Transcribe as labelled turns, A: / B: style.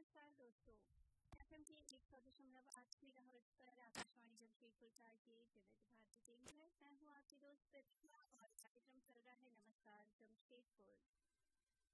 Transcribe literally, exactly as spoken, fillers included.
A: नमस्कार दोस्तों, एफएम के एक सौ दशमलव आठ मेगाहर्ट्ज पर आकाशवाणी जमशेदपुर का ये विविध भारती केंद्र है। मैं हूँ आपकी दोस्त प्रतिभा